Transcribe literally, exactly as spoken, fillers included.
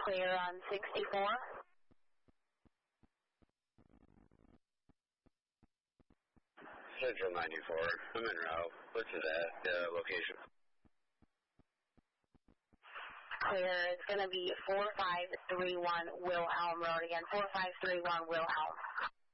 Clear on sixty-four. Central ninety-four, I'm en route. What's that uh, location? Clear, it's going to be four five three one Wilhelm Road again, four five three one Wilhelm.